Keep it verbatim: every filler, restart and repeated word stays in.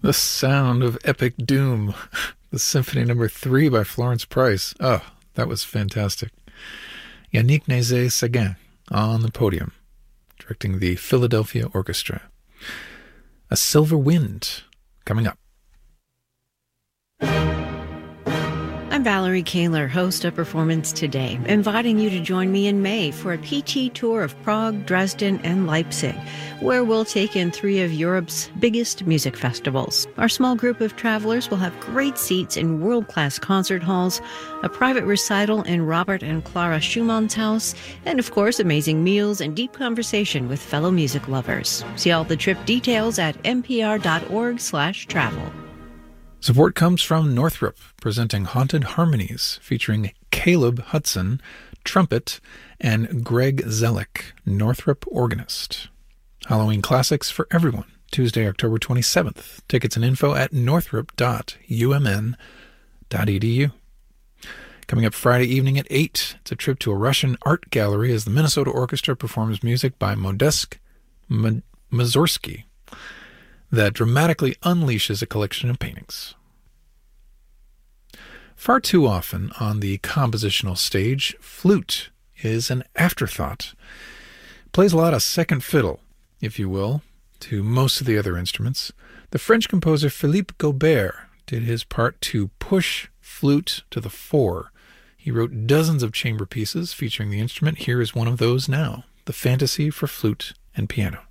The sound of epic doom. The Symphony Number Three by Florence Price. Oh, that was fantastic. Yannick Nézet-Séguin on the podium, directing the Philadelphia Orchestra. A Silver Wind coming up. I'm Valerie Kaler, host of Performance Today, inviting you to join me in May for a P T tour of Prague, Dresden, and Leipzig, where we'll take in three of Europe's biggest music festivals. Our small group of travelers will have great seats in world-class concert halls, a private recital in Robert and Clara Schumann's house, and of course, amazing meals and deep conversation with fellow music lovers. See all the trip details at npr.org slash travel. Support comes from Northrop, presenting Haunted Harmonies, featuring Caleb Hudson, trumpet, and Greg Zellick, Northrop organist. Halloween classics for everyone, Tuesday, October twenty-seventh. Tickets and info at northrop dot u m n dot e d u. Coming up Friday evening at eight, it's a trip to a Russian art gallery as the Minnesota Orchestra performs music by Modest Mussorgsky that dramatically unleashes a collection of paintings. Far too often on the compositional stage, flute is an afterthought. Plays a lot of second fiddle, if you will, to most of the other instruments. The French composer Philippe Gaubert did his part to push flute to the fore. He wrote dozens of chamber pieces featuring the instrument. Here is one of those now, the Fantasy for Flute and Piano.